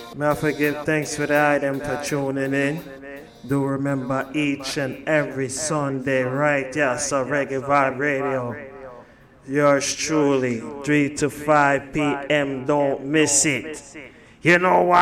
May I forgive thanks for the item for tuning in. Do remember each and every Sunday, right? Yeah, so Reggae Vibe Radio. Yours truly, 3 to 5 p.m. Don't miss it. You know why?